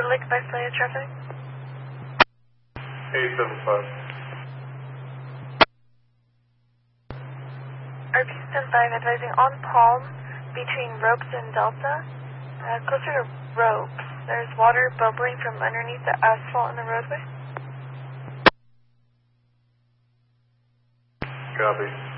Silver Lake Visalia traffic. 875. RP-75 advising on Palm between Ropes and Delta. Closer to Ropes, there's water bubbling from underneath the asphalt in the roadway. Copy.